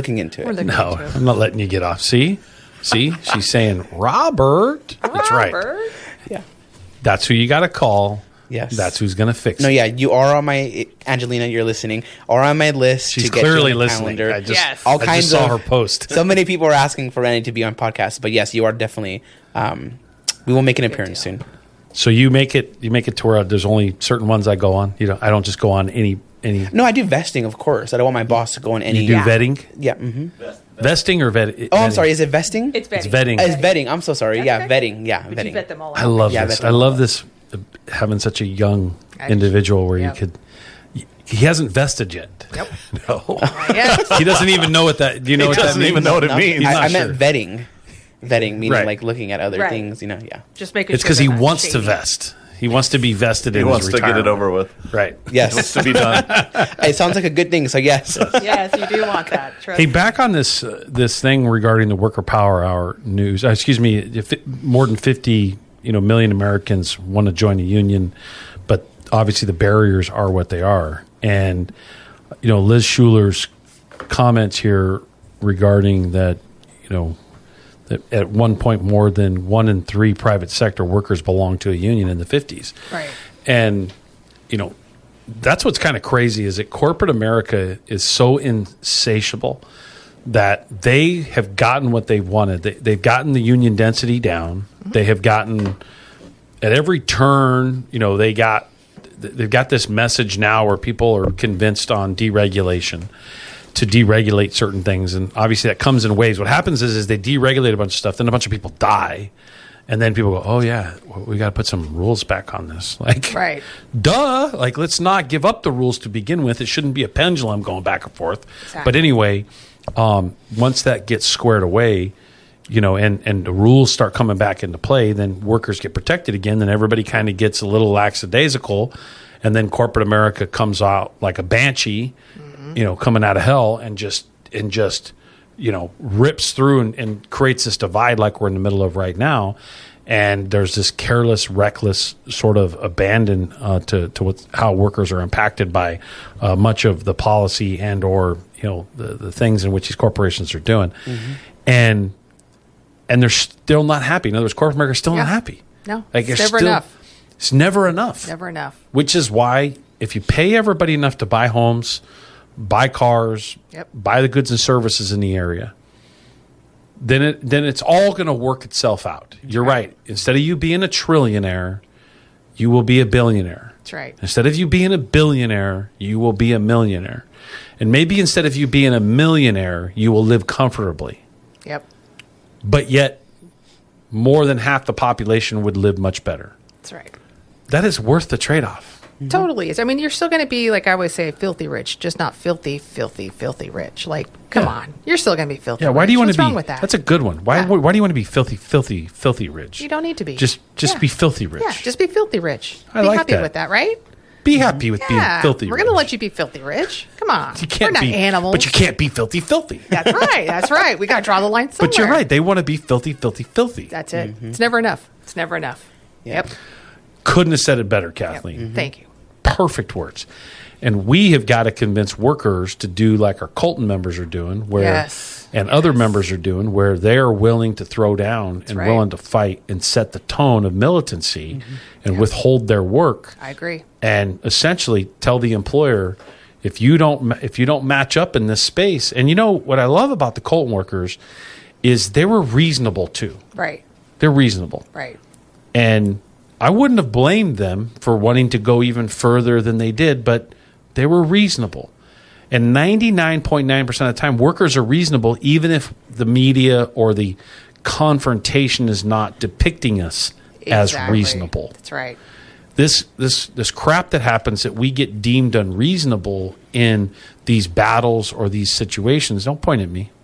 looking into it. No, I'm not letting you get off. See, she's saying Robert. That's right. Yeah. That's who you got to call. Yes. That's who's going to fix it. No, yeah, you are on my Angelina. You're listening. Are on my list. She's to get clearly you on the listening. calendar. I just, Yes. All I kinds just saw of her post. So many people are asking for Rennie to be on podcasts, but yes, you are definitely. We will make an appearance soon. So you make it to where there's only certain ones I go on. I don't just go on any. No, I do vesting, of course. I don't want my boss to go on any. You do vetting? Yeah. Mm-hmm. Vesting or vetting? Oh, I'm sorry. Is it vesting? It's vetting. It's vetting. It's vetting. I'm so sorry. That's Yeah, okay. vetting. Yeah, But vetting. you vet them all out. I love Yeah, this. vetting. I love this having such a young individual where you could. He hasn't vested yet. Nope. No. Yeah. He doesn't even know what that. Do you know what that doesn't means? even know what it No, means. He's not I meant sure. vetting. Vetting meaning Right. like looking at other Right. things. Yeah. Just making It's sure because he they're not wants to shady. vest. He wants to be vested He in wants his to get retirement. it over with. Right. Yes. To be done. It sounds like a good thing. So yes. Yes, you do want that. Trust Hey, me. back on this thing regarding the Worker Power Hour news. Excuse me. More than 50 million Americans want to join a union, but obviously the barriers are what they are. And Liz Schuler's comments here regarding that that at one point more than 1 in 3 private sector workers belonged to a union in the 50s. Right. And that's what's kind of crazy is that corporate America is so insatiable that they have gotten what they wanted. They've gotten the union density down. Mm-hmm. They have gotten at every turn, they've got this message now where people are convinced on deregulation to deregulate certain things. And obviously that comes in waves. What happens is they deregulate a bunch of stuff. Then a bunch of people die. And then people go, oh, yeah, we got to put some rules back on this. Like, Right. Duh. Like, let's not give up the rules to begin with. It shouldn't be a pendulum going back and forth. Exactly. But anyway, once that gets squared away, and the rules start coming back into play, then workers get protected again. Then everybody kind of gets a little lackadaisical. And then corporate America comes out like a banshee, coming out of hell and just rips through and creates this divide like we're in the middle of right now. And there's this careless, reckless sort of abandon to how workers are impacted by much of the policy and or the things in which these corporations are doing, and they're still not happy. In other words, corporate America is still not happy. No, like it's never enough. It's never enough. Never enough. Which is why if you pay everybody enough to buy homes, buy cars, buy the goods and services in the area, then it's all going to work itself out. You're right. Instead of you being a trillionaire, you will be a billionaire. That's right. Instead of you being a billionaire, you will be a millionaire. And maybe instead of you being a millionaire, you will live comfortably. Yep. But yet, more than half the population would live much better. That's right. That is worth the trade-off. Mm-hmm. Totally is. I mean, you're still going to be, like I always say, filthy rich, just not filthy rich. Like, come on. You're still going to be filthy Yeah, why rich. do you want What's to be? wrong with that? That's a good one. Why do you want to be filthy rich? You don't need to be. Just be filthy rich. Yeah, just be filthy rich. I be like happy that. with that, right? Be happy with being filthy We're rich. going to let you be filthy rich. Come on. You can't We're not be animals. but you can't be filthy. That's right. That's right. We got to draw the line somewhere. But you're right. They want to be filthy. That's it. It's never enough. It's never enough. Yep. Couldn't have said it better, Kathleen. Thank you. Perfect words. And we have got to convince workers to do like our Colton members are doing, where and other members are doing, where they are willing to throw down and willing to fight and set the tone of militancy and withhold their work. I agree. And essentially tell the employer, if you don't match up in this space. And what I love about the Colton workers is they were reasonable too. Right. They're reasonable. Right. And I wouldn't have blamed them for wanting to go even further than they did, but they were reasonable. And 99.9% of the time, workers are reasonable, even if the media or the confrontation is not depicting us as reasonable. That's right. This crap that happens that we get deemed unreasonable in these battles or these situations. Don't point at me.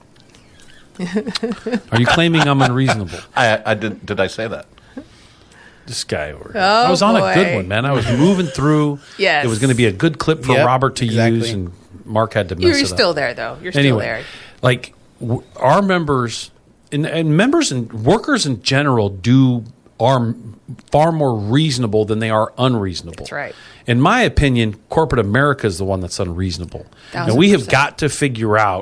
Are you claiming I'm unreasonable? I did I say that? This guy over here. Oh, I was on boy. a good one, man. I was moving through. Yes. It was going to be a good clip for Robert to use, and Mark had to mess You're it up. still there, though. You're still Anyway, there. like our members and members and workers in general are far more reasonable than they are unreasonable. That's right. In my opinion, corporate America is the one that's unreasonable. And we have got to figure out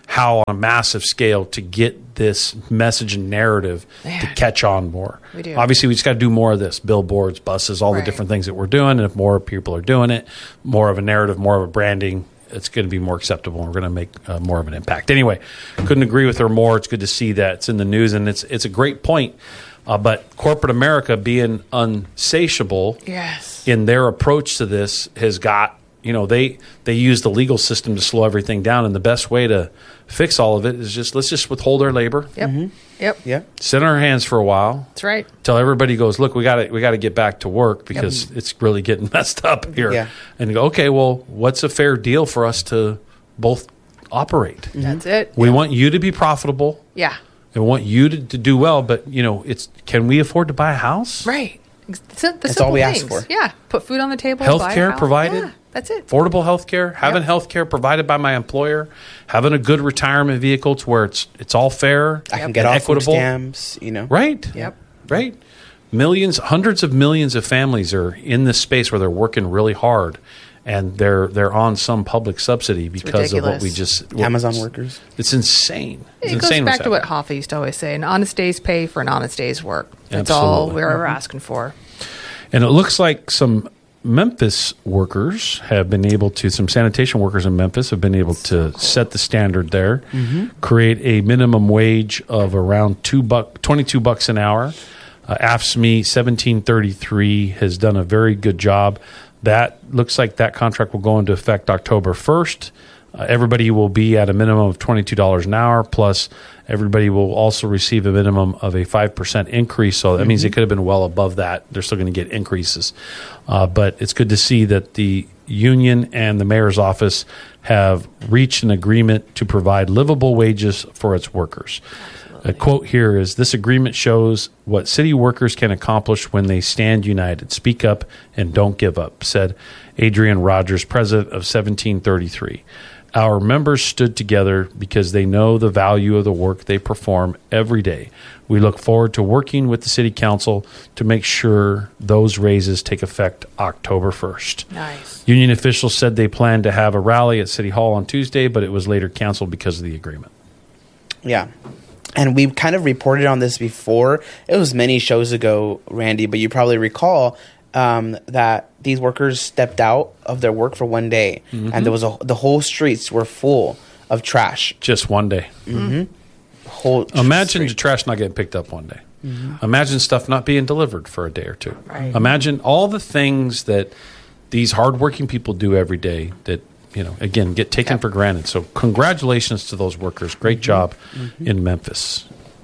how on a massive scale to get this message and narrative to catch on more. We do. Obviously, we just got to do more of this: billboards, buses, all the Right. different things that we're doing. And if more people are doing it, more of a narrative, more of a branding, it's going to be more acceptable. And we're going to make more of an impact. Anyway, couldn't agree with her more. It's good to see that it's in the news, and it's a great point. But corporate America being unsatiable Yes. in their approach to this has got, they use the legal system to slow everything down. And the best way to fix all of it is let's just withhold our labor, Yep. Yep. Yeah. sit on our hands for a while, That's right. till everybody goes, look, we got to get back to work because it's really getting messed up here. Yeah. And you go, okay, well, what's a fair deal for us to both operate? That's it. We want you to be profitable. Yeah. And we want you to do well, but can we afford to buy a house? Right. The That's all we ask things. for. Yeah. Put food on the table. Health buy a care house. provided? Yeah, that's it. Affordable health care, having Yep. health care provided by my employer, having a good retirement vehicle to where it's all fair I can and get off food equitable. stamps, Right. Yep. Right. Millions, hundreds of millions of families are in this space where they're working really hard and they're on some public subsidy because of what we ridiculous. just Amazon workers. It's insane. It's It goes insane back what's to what happening. Hoffa used to always say: an honest day's pay for an honest day's work. That's all Absolutely. we're asking for. And it looks like some Memphis workers have been able to, some sanitation workers in Memphis have been able to set the standard there, create a minimum wage of around $22 an hour. AFSCME 1733 has done a very good job. That looks like that contract will go into effect October 1st. Everybody will be at a minimum of $22 an hour, plus everybody will also receive a minimum of a 5% increase. So that means they could have been well above that. They're still going to get increases. But it's good to see that the union and the mayor's office have reached an agreement to provide livable wages for its workers. A quote here is, "This agreement shows what city workers can accomplish when they stand united, speak up, and don't give up," said Adrian Rogers, president of 1733. "Our members stood together because they know the value of the work they perform every day. We look forward to working with the city council to make sure those raises take effect October 1st. Nice. Union officials said they planned to have a rally at City Hall on Tuesday, but it was later canceled because of the agreement. Yeah. And we've kind of reported on this before. It was many shows ago, Randy, but you probably recall that these workers stepped out of their work for one day, and there was the whole streets were full of trash. Just one day. Whole Imagine street. the trash not getting picked up one day. Imagine stuff not being delivered for a day or two. Right. Imagine all the things that these hardworking people do every day that, again, get taken Yep. for granted. So congratulations to those workers. Great job in Memphis.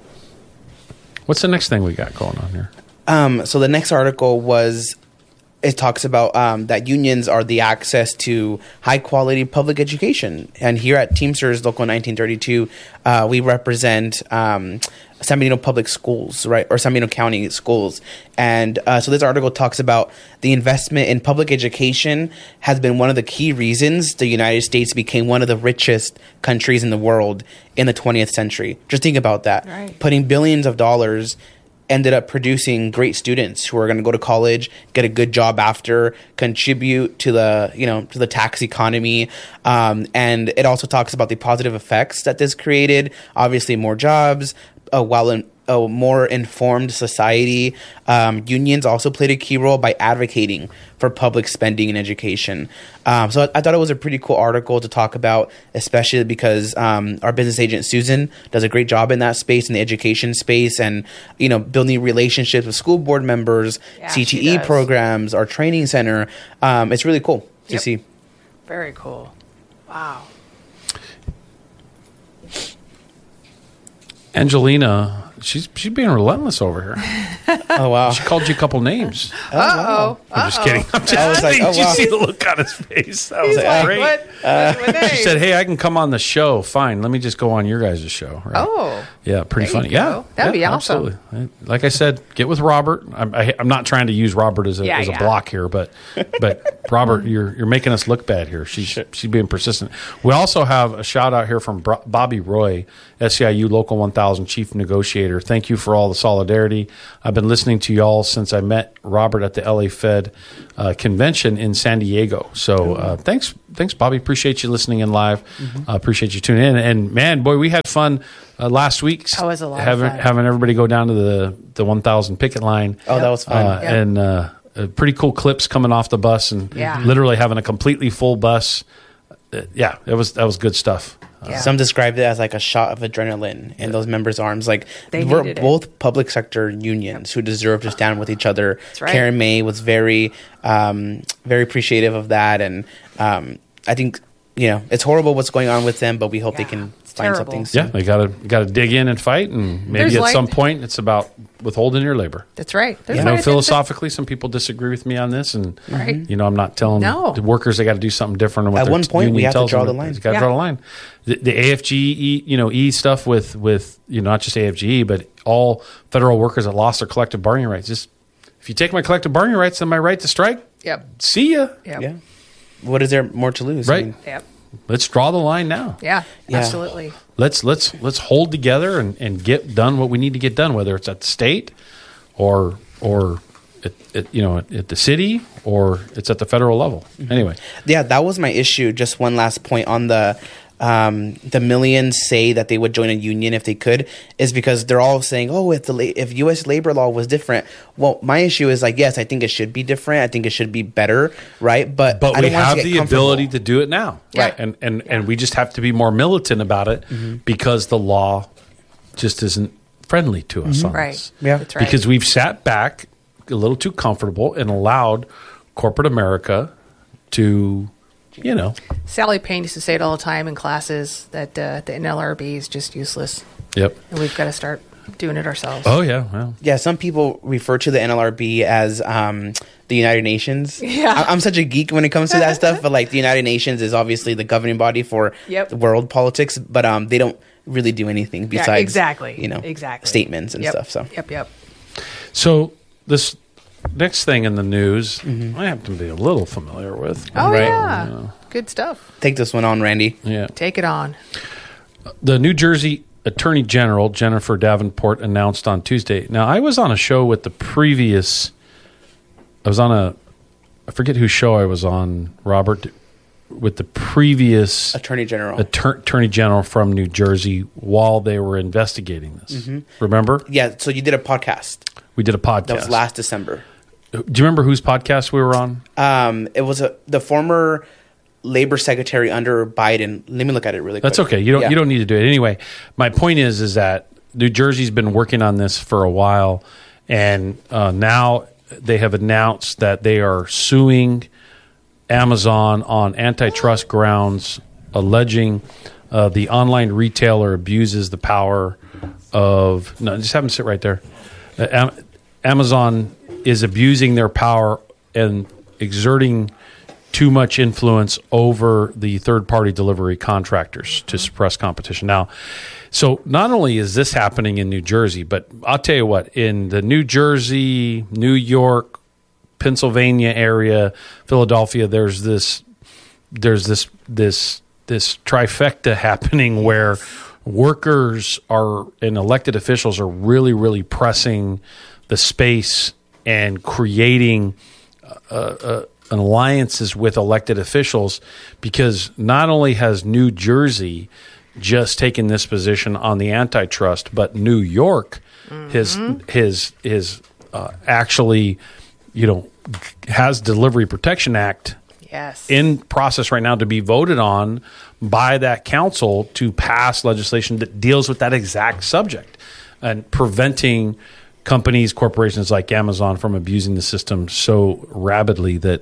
What's the next thing we got going on here? So the next article it talks about that unions are the access to high quality public education. And here at Teamsters Local 1932, we represent San Bernardino Public Schools, right? Or San Bernardino County Schools. And so this article talks about the investment in public education has been one of the key reasons the United States became one of the richest countries in the world in the 20th century. Just think about that. Right. Putting billions of dollars ended up producing great students who are going to go to college, get a good job after, contribute to the tax economy, and it also talks about the positive effects that this created. Obviously, more jobs, a more informed society. Unions also played a key role by advocating for public spending in education. So I thought it was a pretty cool article to talk about, especially because our business agent Susan does a great job in that space, in the education space, and building relationships with school board members, Yeah, she CTE does. programs, our training center. It's really cool to Yep. see. Very cool. Wow. Angelina, she's being relentless over here. Oh wow! She called you a couple names. Uh-oh. I'm just kidding. I'm just I was like, kidding. oh, Did you wow. see the look on his face? That was He's like, great. what? What She said, "Hey, I can come on the show. Fine. Let me just go on your guys' show." Right? Oh. yeah, pretty There you funny. go. Yeah, That'd be yeah, awesome. Absolutely. Like I said, get with Robert. I'm not trying to use Robert as a Yeah. block here, but Robert, you're making us look bad here. She's being persistent. We also have a shout out here from Bobby Roy, SEIU Local 1000 Chief Negotiator. earlier. Thank you for all the solidarity. I've been listening to y'all since I met Robert at the LA Fed convention in San Diego. So thanks, Bobby. Appreciate you listening in live. Appreciate you tuning in. And man, boy, we had fun last week. That was a lot of fun. Having everybody go down to the 1,000 picket line. Oh, that was fun. And pretty cool clips coming off the bus, and literally having a completely full bus. That was good stuff. Yeah. Some described it as like a shot of adrenaline in those members' arms. Like, They we're needed it. both public sector unions who deserve to stand with each other. right. Karen May was very appreciative of that, and I think it's horrible what's going on with them, but we hope they Yeah, can it's find terrible. something soon. Yeah, they gotta dig in and fight, and maybe There's at light. some point it's about withholding your labor. That's right. There's I light know at the end of philosophically some people disagree with me on this, and Right. I'm not telling No. the workers they got to do something different. What At their one point, we union have to tells draw them the line. You got to Yeah. draw the line. The AFGE, E stuff with not just AFGE, but all federal workers that lost their collective bargaining rights. Just if you take my collective bargaining rights and my right to strike, Yep. see ya. Yep. Yeah. What is there more to lose? Right. Yep. Let's draw the line now. Yeah. Yeah. Absolutely. Let's hold together and get done what we need to get done, whether it's at the state or at the city or it's at the federal level. Anyway, Yeah, that was my issue. Just one last point on the millions say that they would join a union if they could, is because they're all saying, oh, if U.S. labor law was different. Well, my issue is like, yes, I think it should be different. I think it should be better, right? But I we don't want have to get the comfortable. ability to do it now, Yeah. And we just have to be more militant about it because the law just isn't friendly to us on Right. this. Yeah. That's right. Because we've sat back a little too comfortable and allowed corporate America to, Sally Payne used to say it all the time in classes that the NLRB is just useless, Yep. and we've got to start doing it ourselves. Oh yeah, well, Yeah, some people refer to the NLRB as the United Nations. Yeah. I'm such a geek when it comes to that stuff, but like the United Nations is obviously the governing body for Yep. world politics, but they don't really do anything besides exactly. exactly statements and Yep. stuff. So Yep. so this next thing in the news, I happen to be a little familiar with. Oh Right. yeah. Good stuff. take this one on, Randy. Yeah. Take it on. The New Jersey Attorney General, Jennifer Davenport, announced on Tuesday. Now, I was on a show with I forget whose show I was on, Robert, with the previous Attorney General. Attorney General from New Jersey while they were investigating this. Remember? Yeah, so you did a podcast. We did a podcast. That was last December. Do you remember whose podcast we were on? It was the former labor secretary under Biden. Let me look at it really quick. That's okay. You don't need to do it anyway. My point is that New Jersey's been working on this for a while, and now they have announced that they are suing Amazon on antitrust grounds, alleging the online retailer abuses the power of. No, just have them sit right there. Amazon is abusing their power and exerting too much influence over the third-party delivery contractors to suppress competition. Now, so not only is this happening in New Jersey, but I'll tell you what, in the New Jersey, New York, Pennsylvania area, Philadelphia, there's this trifecta happening where workers and elected officials are really, really pressing the space and creating alliances with elected officials, because not only has New Jersey just taken this position on the antitrust, but New York has actually, has Delivery Protection Act Yes. in process right now to be voted on by that council to pass legislation that deals with that exact subject and preventing companies, corporations like Amazon from abusing the system so rabidly that,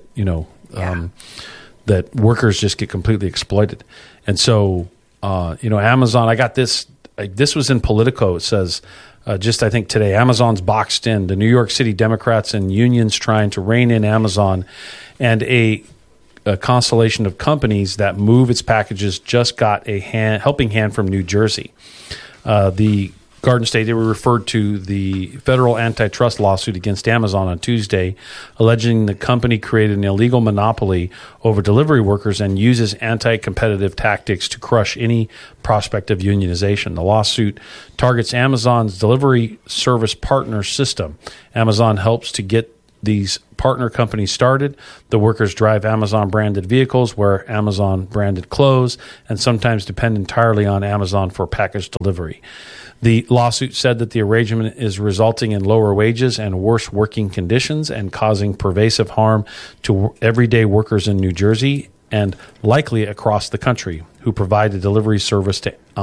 that workers just get completely exploited. And so, Amazon, I got this, this was in Politico. It says, just I think today, Amazon's boxed in. The New York City Democrats and unions trying to rein in Amazon, and a constellation of companies that move its packages just got a helping hand from New Jersey. The Garden State, they were referred to the federal antitrust lawsuit against Amazon on Tuesday, alleging the company created an illegal monopoly over delivery workers and uses anti-competitive tactics to crush any prospect of unionization. The lawsuit targets Amazon's delivery service partner system. Amazon helps to get these partner companies started. The workers drive Amazon-branded vehicles, wear Amazon-branded clothes, and sometimes depend entirely on Amazon for package delivery. The lawsuit said that the arrangement is resulting in lower wages and worse working conditions and causing pervasive harm to everyday workers in New Jersey and likely across the country who provide the delivery service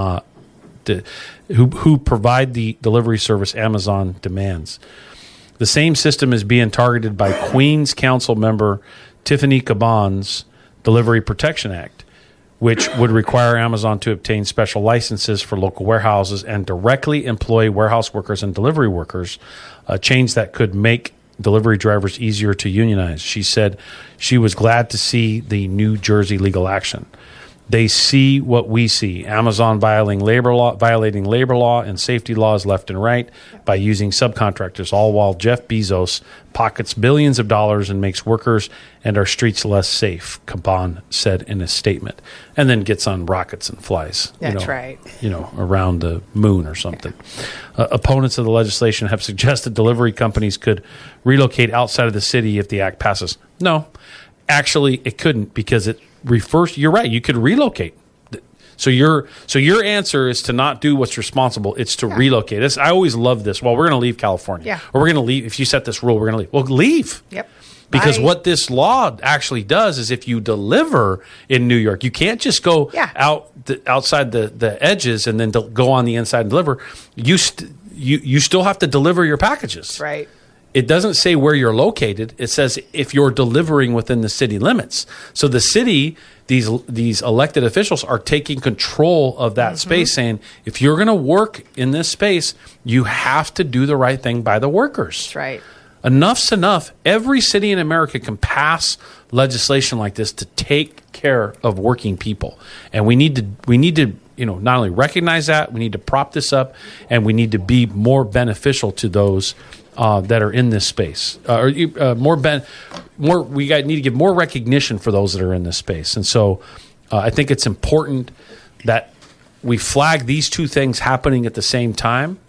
who provide the delivery service Amazon demands. The same system is being targeted by Queens Council member Tiffany Caban's Delivery Protection Act, which would require Amazon to obtain special licenses for local warehouses and directly employ warehouse workers and delivery workers, a change that could make delivery drivers easier to unionize. She said she was glad to see the New Jersey legal action. They see what we see, Amazon violating labor law and safety laws left and right by using subcontractors, all while Jeff Bezos pockets billions of dollars and makes workers and our streets less safe, Caban said in a statement, and then gets on rockets and flies. That's right. Around the moon or something. Opponents of the legislation have suggested delivery companies could relocate outside of the city if the act passes. No, actually it couldn't, because it refers. You're right. You could relocate. So your answer is to not do what's responsible. It's to relocate. I always love this. Well, we're going to leave California, or we're going to leave. If you set this rule, we're going to leave. Well, leave. Yep. Because what this law actually does is, if you deliver in New York, you can't just go outside the edges and then go on the inside and deliver. You still have to deliver your packages. Right. It doesn't say where you're located. It says if you're delivering within the city limits. So the city, these elected officials are taking control of that space, saying if you're going to work in this space, you have to do the right thing by the workers. That's right. Enough's enough. Every city in America can pass legislation like this to take care of working people, and we need to not only recognize that, we need to prop this up, and we need to be more beneficial to those that are in this space. We need to give more recognition for those that are in this space, and so I think it's important that we flag these two things happening at the same time.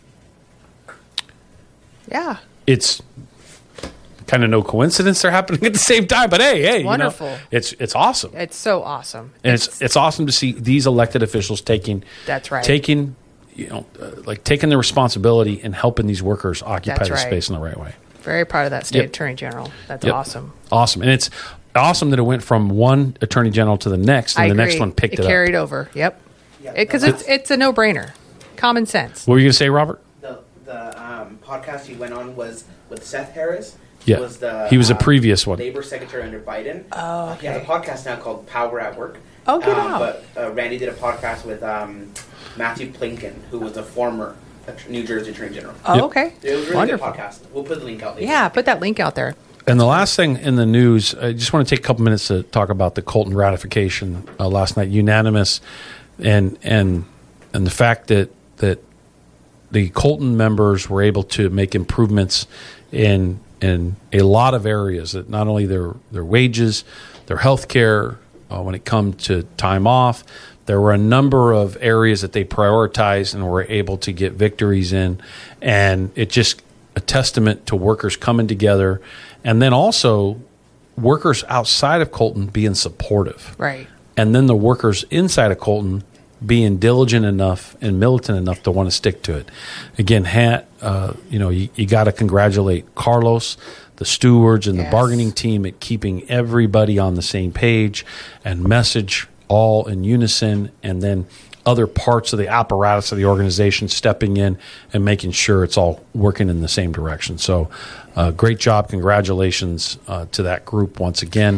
Yeah, it's kind of no coincidence they're happening at the same time, but hey, wonderful. It's awesome. It's so awesome, and it's awesome to see these elected officials taking the responsibility and helping these workers occupy the space in the right way. Very proud of that state attorney general. That's awesome. Awesome, and it's awesome that it went from one attorney general to the next, and the next one picked it up. It carried over. Yep, because it's a no-brainer, common sense. What were you going to say, Robert? The podcast he went on was with Seth Harris. Yeah, he was a previous one. Labor Secretary under Biden. Oh, okay. He has a podcast now called Power at Work. Oh, get out. But Randy did a podcast with Matthew Plinken, who was a former New Jersey Attorney General. Oh, okay. It was a really wonderful good podcast. We'll put the link out later. Yeah, put that link out there. And the last thing in the news, I just want to take a couple minutes to talk about the Colton ratification last night, unanimous, and the fact that the Colton members were able to make improvements in a lot of areas, that not only their wages, their health care, when it comes to time off, there were a number of areas that they prioritized and were able to get victories in. And it's just a testament to workers coming together, and then also workers outside of Colton being supportive. Right. And then the workers inside of Colton being diligent enough and militant enough to want to stick to it. Again, you got to congratulate Carlos, the stewards, and the bargaining team at keeping everybody on the same page and message all in unison, and then other parts of the apparatus of the organization stepping in and making sure it's all working in the same direction. So great job. Congratulations to that group once again.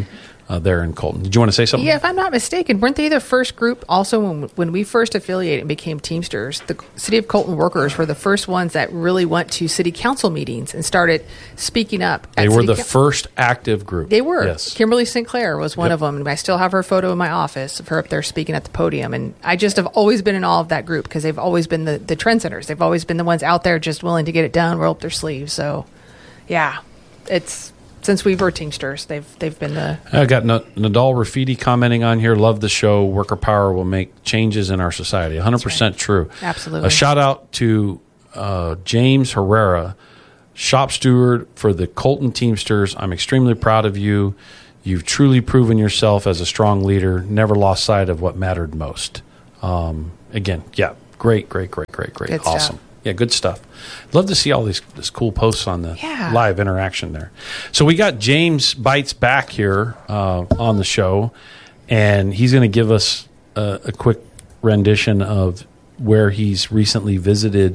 there in Colton. Did you want to say something? Yeah, if I'm not mistaken, weren't they the first group also when we first affiliated and became Teamsters? The City of Colton workers were the first ones that really went to city council meetings and started speaking up. They were the first active group. They were. Yes. Kimberly Sinclair was one of them. And I still have her photo in my office of her up there speaking at the podium. And I just have always been in awe of that group because they've always been the trendsetters. They've always been the ones out there just willing to get it done, roll up their sleeves. So, yeah, it's... Since we were Teamsters, they've been the... I got Nadal Rafidi commenting on here. Love the show. Worker power will make changes in our society. 100% right. True. Absolutely. A shout out to James Herrera, shop steward for the Colton Teamsters. I'm extremely proud of you. You've truly proven yourself as a strong leader. Never lost sight of what mattered most. Again, yeah, great. Good awesome. Stuff. Yeah, good stuff. Love to see all this cool posts on the live interaction there. So we got James Bites back here on the show, and he's going to give us a quick rendition of where he's recently visited.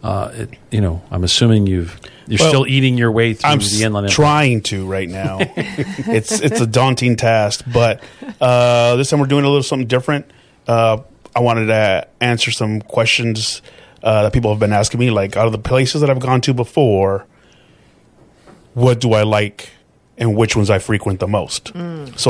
I'm assuming you're still eating your way through the Inland Empire. I'm trying to right now. It's a daunting task, but this time we're doing a little something different. I wanted to answer some questions that people have been asking me, like, out of the places that I've gone to before, what do I like and which ones I frequent the most? So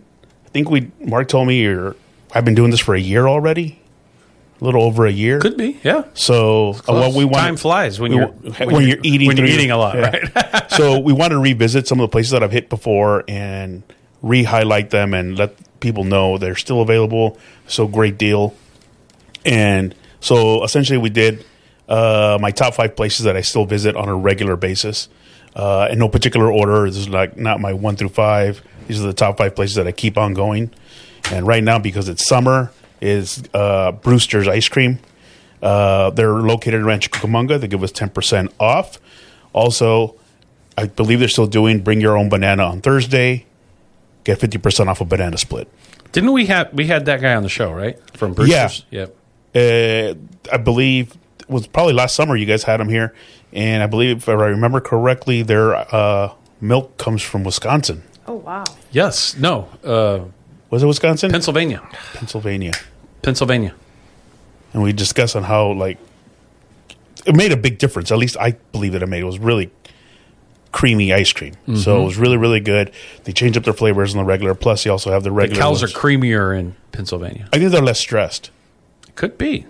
Mark told me I've been doing this for a year already, a little over a year. Could be, yeah. So time flies when you're eating a lot, yeah. right? So we want to revisit some of the places that I've hit before and re-highlight them and let people know they're still available. So great deal. And so essentially we did my top 5 places that I still visit on a regular basis. In no particular order. This is not my 1 through 5. These are the top 5 places that I keep on going. And right now, because it's summer, is Brewster's Ice Cream. They're located in Rancho Cucamonga. They give us 10% off. Also, I believe they're still doing Bring Your Own Banana on Thursday. Get 50% off a banana split. Didn't we had that guy on the show, right? From Brewster's? Yeah. Yep. I believe it was probably last summer you guys had them here. And I believe, if I remember correctly, their milk comes from Wisconsin. Oh, wow. Yes. No. Was it Wisconsin? Pennsylvania. And we discussed on how, it made a big difference. At least I believe that it made. It was really creamy ice cream. Mm-hmm. So it was really, really good. They changed up their flavors in the regular. Plus, they also have the regular. The cows ones. are creamier in Pennsylvania. I think they're less stressed. Could be.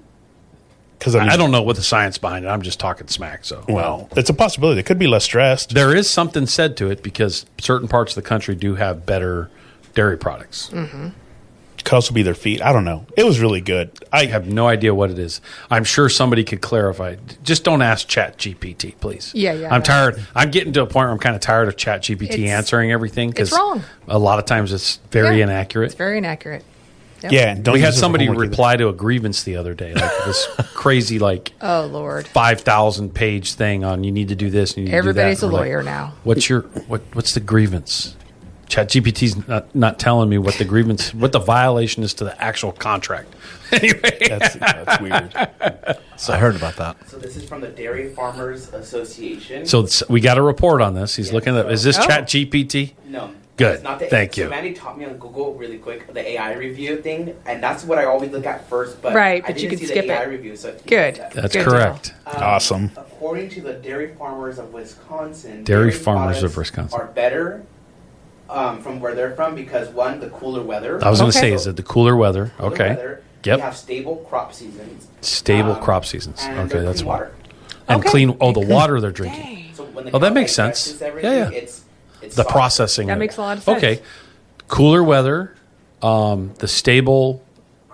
Because I don't know what the science behind it. I'm just talking smack. So it's a possibility. It could be less stressed. There is something said to it because certain parts of the country do have better dairy products. Mm-hmm. Could also be their feet. I don't know. It was really good. I have no idea what it is. I'm sure somebody could clarify. Just don't ask ChatGPT, please. Yeah. I'm tired. I'm getting to a point where I'm kind of tired of ChatGPT answering everything because it's wrong. A lot of times it's very inaccurate. It's very inaccurate. Yep. Yeah, we had somebody reply to a grievance the other day, like this crazy, oh Lord, 5,000 page thing on you need to do this. And you Everybody's do that. a lawyer now. What's the grievance? ChatGPT's not telling me what the grievance, what the violation is to the actual contract. Anyway, that's weird. So I heard about that. So this is from the Dairy Farmers Association. So we got a report on this. He's looking at. Is this ChatGPT? No. Good. It's not the, Thank you. So Mandy taught me on Google really quick the AI review thing, and that's what I always look at first. But right, I but didn't you can see skip the AI it. review, so good. That's good correct. Awesome. According to the Dairy Farmers of Wisconsin, Dairy Farmers of Wisconsin are better from where they're from because one, the cooler weather. I was going to say, is it the cooler weather? Okay. Weather. Yep. They have stable crop seasons. Stable crop seasons. And Okay, that's water. And clean. Oh, the water they're drinking. So when the that cow makes sense. Yeah. It's the soft. processing. That makes a lot of sense. Okay. Cooler weather, the stable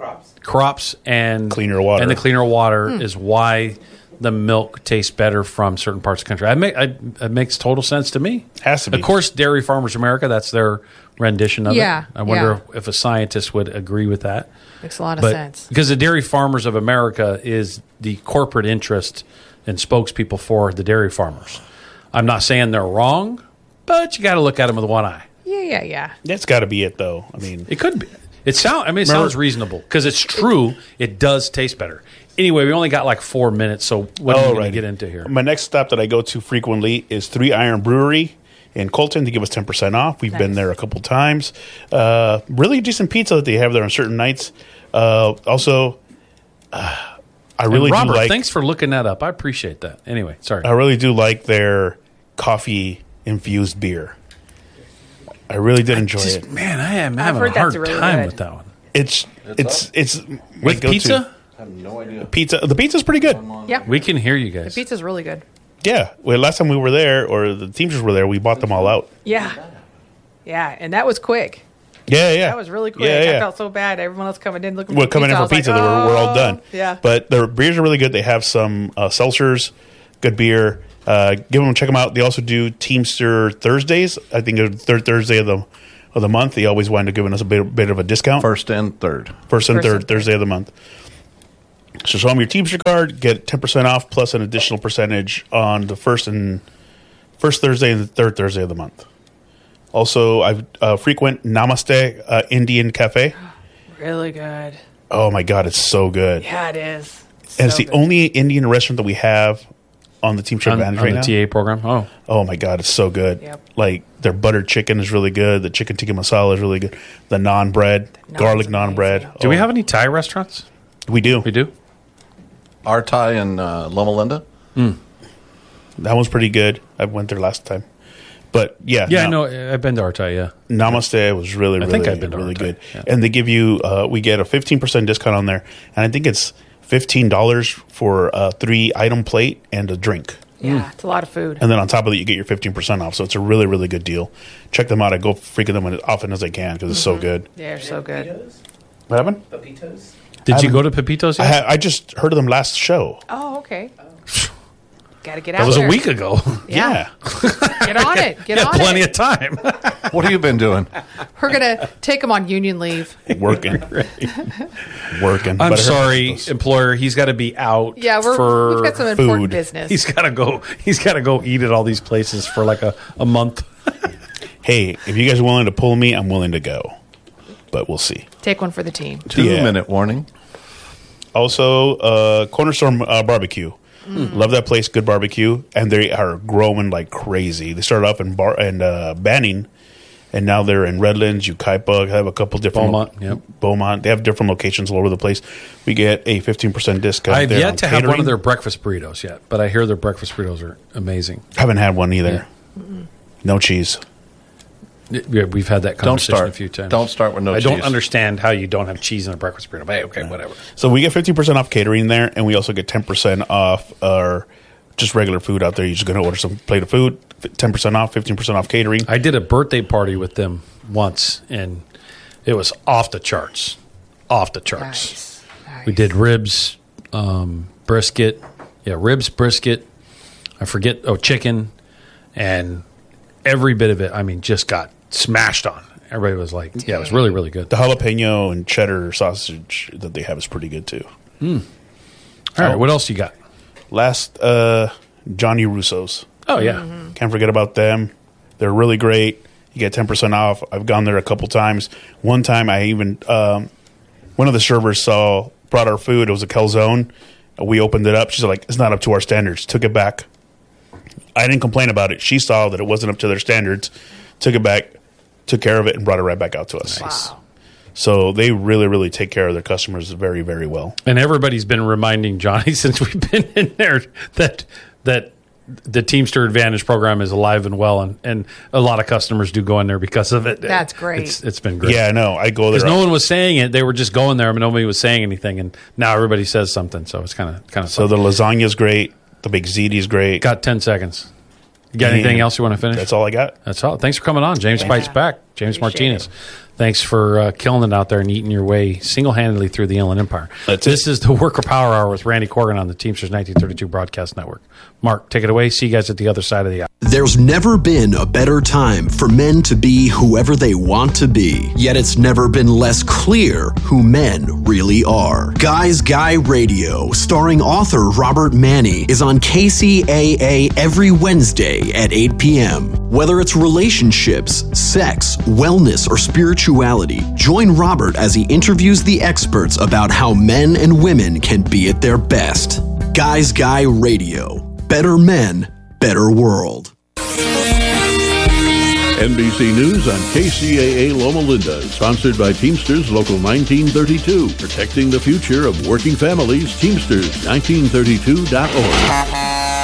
crops and cleaner water. And the cleaner water is why the milk tastes better from certain parts of the country. It makes total sense to me. Has to be. Of course, Dairy Farmers America, that's their rendition of it. I wonder if a scientist would agree with that. Makes a lot of sense. Because the Dairy Farmers of America is the corporate interest and spokespeople for the dairy farmers. I'm not saying they're wrong, but you got to look at them with one eye. Yeah. That's got to be it, though. I mean, it could be. It sounds reasonable because it's true. It does taste better. Anyway, we only got like 4 minutes, so what are we going to get into here? My next stop that I go to frequently is 3 Iron Brewery in Colton to give us 10% off. We've been Nice. there a couple times. Really decent pizza that they have there on certain nights. Also, I really Robert, do like. thanks for looking that up. I appreciate that. Anyway, sorry. I really do like their coffee infused beer. I really did enjoy it. Man, I am having a heard that's hard really time good. with that one. It's my With go-to. pizza? I have no idea. Pizza. The pizza's pretty good. Yep. We can hear you guys. Pizza's really good. Yeah. Well, last time we were there, or the Teamsters were there, we bought them all out. Yeah. Yeah, and that was quick. Yeah, yeah. That was really quick. Yeah, yeah. I felt so bad. Everyone else coming in looking We're for coming in pizza. I for was pizza. like, We're all done. Yeah. But their beers are really good. They have some seltzers, good beer. Check them out. They also do Teamster Thursdays. I think it's the third Thursday of the month. They always wind up giving us a bit of a discount. First and third. First and First third and third. Thursday of the month. So show them your Teamster card, get 10% off plus an additional percentage on the first Thursday and the third Thursday of the month. Also, I frequent Namaste Indian Cafe. Really good. Oh my God, it's so good. Yeah, it is. And it's So the good. only Indian restaurant that we have on the Teamster on Advantage right now. the TA program. Oh, Oh my God, it's so good. Yep. Like their buttered chicken is really good. The chicken tikka masala is really good. The naan bread, naan's garlic naan amazing. bread. do we have any Thai restaurants? We do. We do. Artai and Loma Linda. That one's pretty good. I went there last time. But yeah, Yeah, I know. I've been to Artai. Yeah. Namaste was really, really, think I've been to really Artai, good. yeah. And they give you, we get a 15% discount on there. And I think it's $15 for a 3-item plate and a drink. Yeah, it's a lot of food. And then on top of that, you get your 15% off. So it's a really, really good deal. Check them out. I go freaking them as often as I can because it's so good. Yeah, they're so good. What happened? Pepitos? Did you go to Pepitos yet? I just heard of them last show. Oh, okay. Got to get out That was there. a week ago. Yeah. Get on it. Get Yeah, on plenty it. of time. What have you been doing? We're going to take them on union leave. Working. Working. I'm But I heard sorry, those- employer. He's got to be out. Yeah, for we've got some important food. business. He's got to go. He's got to go eat at all these places for like a month. Hey, if you guys are willing to pull me, I'm willing to go. But we'll see. Take one for the team. 2-minute warning. Also, Cornerstone Barbecue. Love that place. Good barbecue, and they are growing like crazy. They started off in Banning, and now they're in Redlands, Yucaipa. Have a couple different Beaumont, yep. Beaumont. They have different locations all over the place. We get a 15% discount. I've there yet on to have one catering. of their breakfast burritos yet, but I hear their breakfast burritos are amazing. Haven't had one either. No cheese. Yeah, we've had that Don't conversation start. a few times. Don't start with no I don't cheese. understand how you don't have cheese in a breakfast burrito. But hey, okay, whatever. So we get 15% off catering there, and we also get 10% off our just regular food out there. You're just going to order some plate of food, 10% off, 15% off catering. I did a birthday party with them once, and it was off the charts. Off the charts. Nice. We did ribs, brisket. Yeah, ribs, brisket. I forget. Oh, chicken, and every bit of it. I mean, just got smashed on. Everybody was like, "Yeah, it was really, really good." The jalapeno and cheddar sausage that they have is pretty good too. All right, what else you got? Last, Johnny Russo's. Oh yeah, Can't forget about them. They're really great. You get 10% off. I've gone there a couple times. One time I even, one of the servers brought our food. It was a calzone. We opened it up. She's like, it's not up to our standards. Took it back. I didn't complain about it. She saw that it wasn't up to their standards. Took it back, took care of it, and brought it right back out to us. Wow. So they really, really take care of their customers very, very well. and everybody's been reminding Johnny since we've been in there that the Teamster Advantage program is alive and well, and a lot of customers do go in there because of it. That's great. It's been great. Yeah, I know. I go there. Because no one was saying it, they were just going there, but nobody was saying anything, and now everybody says something. So it's kind of. So the lasagna's great. The big ziti's great. Got 10 seconds. You got anything And else you want to finish? That's all I got. That's all. Thanks for coming on. James Bites back. James Appreciate Martinez. it. Thanks for killing it out there and eating your way single-handedly through the Inland Empire. That's This is the Worker Power Hour with Randy Corgan on the Teamsters 1932 Broadcast Network. Mark, take it away. See you guys at the other side of the hour. There's never been a better time for men to be whoever they want to be. Yet it's never been less clear who men really are. Guys Guy Radio, starring author Robert Manny, is on KCAA every Wednesday at 8 p.m. Whether it's relationships, sex, wellness, or spirituality, join Robert as he interviews the experts about how men and women can be at their best. Guys Guy Radio. Better men, better world. NBC News on KCAA Loma Linda, sponsored by Teamsters Local 1932, protecting the future of working families. Teamsters1932.org.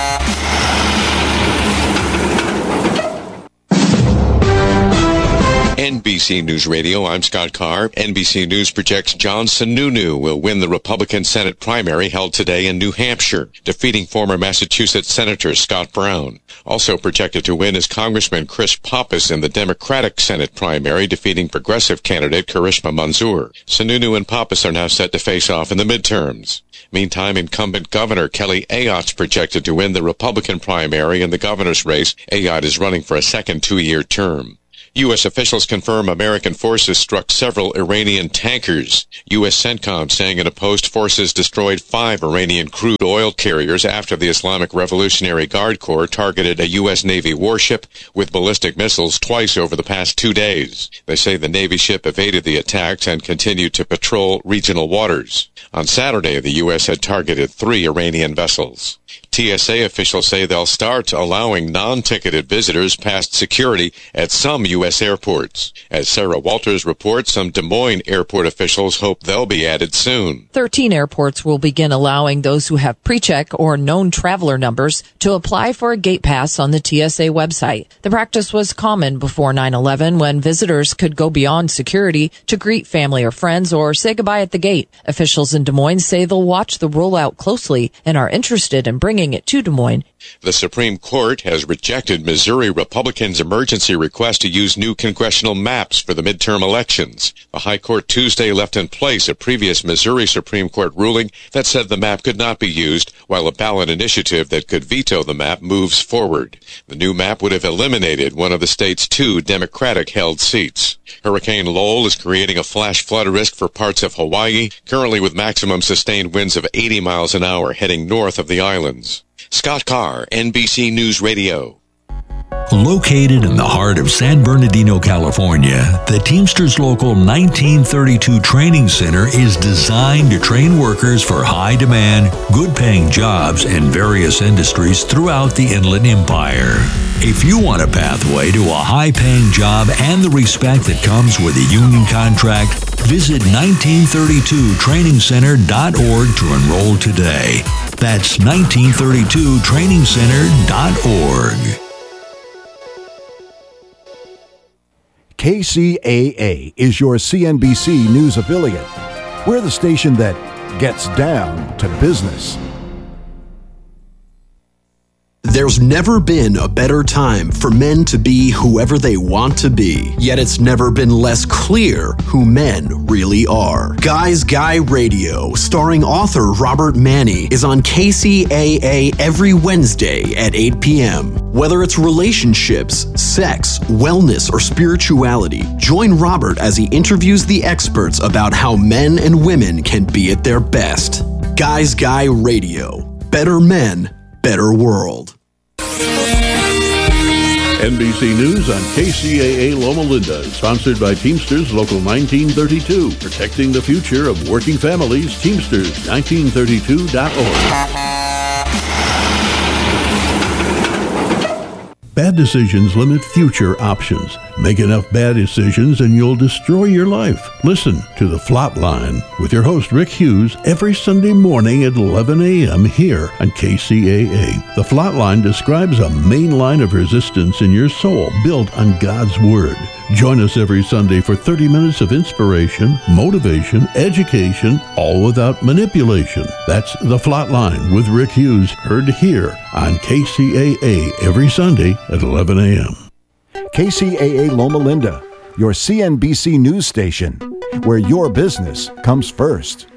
NBC News Radio, I'm Scott Carr. NBC News projects John Sununu will win the Republican Senate primary held today in New Hampshire, defeating former Massachusetts Senator Scott Brown. Also projected to win is Congressman Chris Pappas in the Democratic Senate primary, defeating progressive candidate Karishma Manzoor. Sununu and Pappas are now set to face off in the midterms. Meantime, incumbent Governor Kelly Ayotte's projected to win the Republican primary in the governor's race. Ayotte is running for a second two-year term. U.S. officials confirm American forces struck several Iranian tankers. U.S. CENTCOM saying in a post forces destroyed 5 Iranian crude oil carriers after the Islamic Revolutionary Guard Corps targeted a U.S. Navy warship with ballistic missiles twice over the past 2 days. They say the Navy ship evaded the attacks and continued to patrol regional waters. On Saturday, the U.S. had targeted 3 Iranian vessels. TSA officials say they'll start allowing non-ticketed visitors past security at some U.S. airports. As Sarah Walters reports, some Des Moines airport officials hope they'll be added soon. 13 airports will begin allowing those who have pre-check or known traveler numbers to apply for a gate pass on the TSA website. The practice was common before 9/11 when visitors could go beyond security to greet family or friends or say goodbye at the gate. Officials in Des Moines say they'll watch the rollout closely and are interested in bringing it to Des Moines. The Supreme Court has rejected Missouri Republicans' emergency request to use new congressional maps for the midterm elections. The High Court Tuesday left in place a previous Missouri Supreme Court ruling that said the map could not be used, while a ballot initiative that could veto the map moves forward. The new map would have eliminated one of the state's 2 Democratic-held seats. Hurricane Lowell is creating a flash flood risk for parts of Hawaii, currently with maximum sustained winds of 80 miles an hour heading north of the islands. Scott Carr, NBC News Radio. Located in the heart of San Bernardino, California, the Teamsters Local 1932 Training Center is designed to train workers for high-demand, good-paying jobs in various industries throughout the Inland Empire. If you want a pathway to a high-paying job and the respect that comes with a union contract, visit 1932trainingcenter.org to enroll today. That's 1932trainingcenter.org. KCAA is your CNBC News affiliate. We're the station that gets down to business. There's never been a better time for men to be whoever they want to be, yet it's never been less clear who men really are. Guys Guy Radio, starring author Robert Manni, is on KCAA every Wednesday at 8 p.m. Whether it's relationships, sex, wellness, or spirituality, join Robert as he interviews the experts about how men and women can be at their best. Guys Guy Radio. Better men, better world. NBC News on KCAA Loma Linda, sponsored by Teamsters Local 1932, protecting the future of working families. Teamsters1932.org. Bad decisions limit future options. Make enough bad decisions and you'll destroy your life. Listen to The Flatline with your host Rick Hughes every Sunday morning at 11 a.m. here on KCAA. The Flatline describes a main line of resistance in your soul built on God's Word. Join us every Sunday for 30 minutes of inspiration, motivation, education, all without manipulation. That's The Flatline with Rick Hughes, heard here on KCAA every Sunday at 11 a.m. KCAA Loma Linda, your CNBC News station, where your business comes first.